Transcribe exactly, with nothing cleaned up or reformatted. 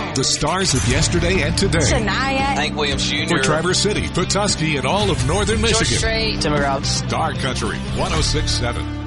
The stars of yesterday and today. Shania. Hank Williams Junior For Traverse City, Petoskey, and all of northern Michigan. Strait. Tim McGraw. Star Country one oh six point seven.